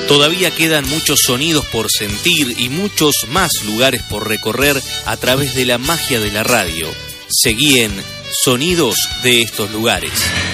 Todavía quedan muchos sonidos por sentir y muchos más lugares por recorrer a través de la magia de la radio. Seguí en Sonidos de estos lugares.